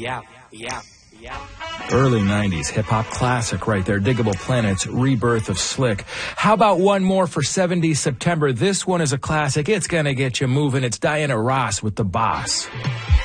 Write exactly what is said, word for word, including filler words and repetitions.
yeah, yeah, yeah. Early nineties hip-hop classic right there. Diggable Planets, Rebirth of Slick. How about one more for seventies September? This one is a classic. It's gonna get you moving. It's Diana Ross with The Boss.